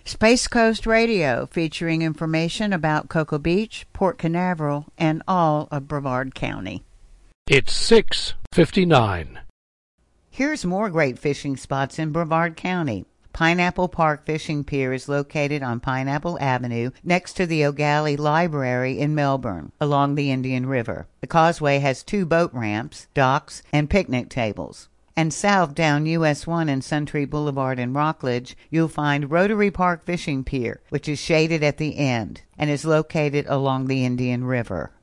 Space Coast Radio, featuring information about Cocoa Beach, Port Canaveral, and all of Brevard County. It's 6:59. Here's more great fishing spots in Brevard County. Pineapple Park Fishing Pier is located on Pineapple Avenue next to the O'Galley Library in Melbourne, along the Indian River. The causeway has 2 boat ramps, docks, and picnic tables. And south down US 1 and Suntree Boulevard in Rockledge, you'll find Rotary Park Fishing Pier, which is shaded at the end and is located along the Indian River.